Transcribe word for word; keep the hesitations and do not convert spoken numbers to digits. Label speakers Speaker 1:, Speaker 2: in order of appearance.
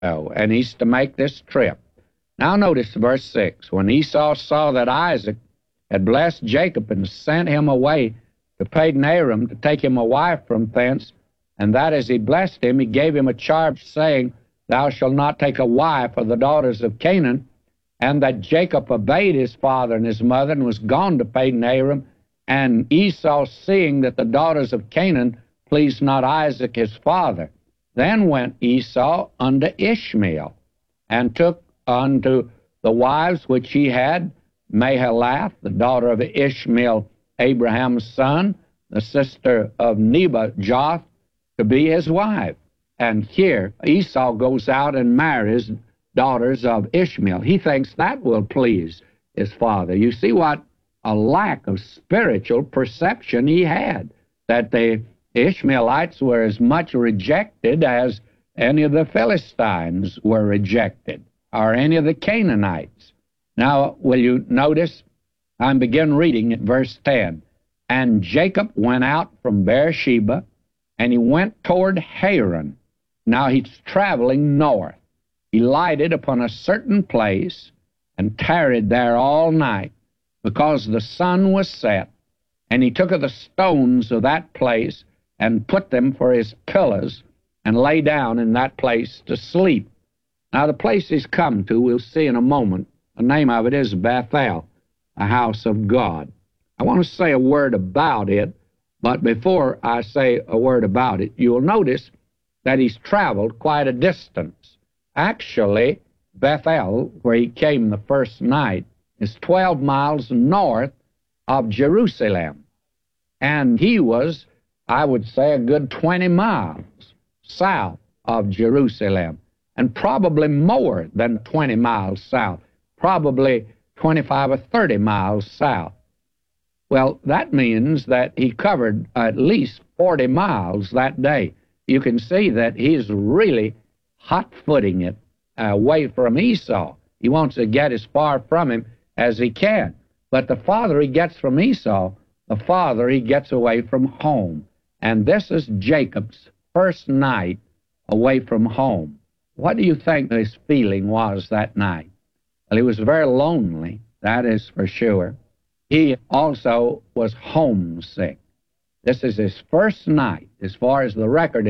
Speaker 1: Oh, and he's to make this trip. Now notice verse six. When Esau saw that Isaac had blessed Jacob and sent him away to Padan Aram to take him a wife from thence, and that as he blessed him, he gave him a charge, saying, Thou shalt not take a wife of the daughters of Canaan, and that Jacob obeyed his father and his mother, and was gone to Padan Aram. And Esau, seeing that the daughters of Canaan pleased not Isaac his father, then went Esau unto Ishmael, and took unto the wives which he had Mahalath, the daughter of Ishmael, Abraham's son, the sister of Nebajoth, to be his wife. And here Esau goes out and marries daughters of Ishmael. He thinks that will please his father. You see what a lack of spiritual perception he had, that the Ishmaelites were as much rejected as any of the Philistines were rejected, or any of the Canaanites. Now, will you notice? I begin reading at verse ten. And Jacob went out from Beersheba, and he went toward Haran. Now he's traveling north. He lighted upon a certain place, and tarried there all night, because the sun was set. And he took of the stones of that place, and put them for his pillars, and lay down in that place to sleep. Now the place he's come to, we'll see in a moment. The name of it is Bethel, a house of God. I want to say a word about it, but before I say a word about it, you'll notice that he's traveled quite a distance. Actually, Bethel, where he came the first night, is twelve miles north of Jerusalem. And he was, I would say, a good twenty miles south of Jerusalem, and probably more than twenty miles south, probably twenty-five or thirty miles south. Well, that means that he covered at least forty miles that day. You can see that he's really hot-footing it away from Esau. He wants to get as far from him as he can. But the farther he gets from Esau, the farther he gets away from home. And this is Jacob's first night away from home. What do you think his feeling was that night? Well, he was very lonely, that is for sure. He also was homesick. This is his first night, as far as the record